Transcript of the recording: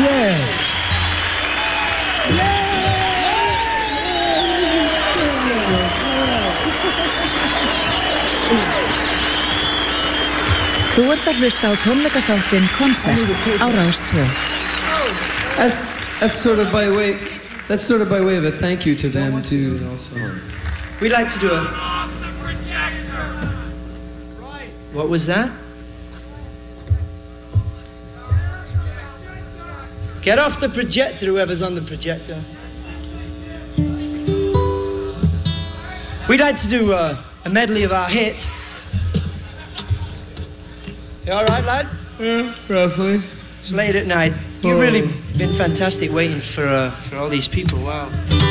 Yeah. Þú ert að hlusta á tónleikaþáttinn Konsert á Rás 2. That's sort of by way of a thank you to them too. Also, we'd like to do a. What was that? Get off the projector, whoever's on the projector. We'd like to do a medley of our hit. You all right, lad? Yeah, roughly. It's late at night. You've really been fantastic waiting for all these people. Wow.